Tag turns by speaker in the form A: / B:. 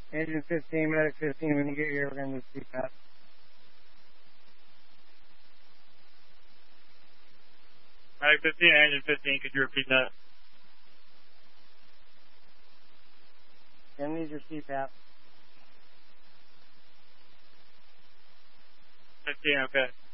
A: Engine 15, medic 15, when you get here, we're going to do CPAP.
B: Medic 15, engine 15, could you repeat that?
A: Gonna need your CPAP.
B: 15, okay.